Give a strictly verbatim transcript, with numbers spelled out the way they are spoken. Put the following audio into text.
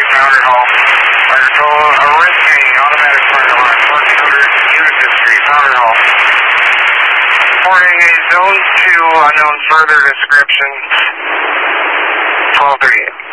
Powder Hall. Fire control, originating automatic fire alarm, fourteen hundred Unisys Street, Powder Hall. Reporting a zone two, unknown further description, twelve thirty-eight.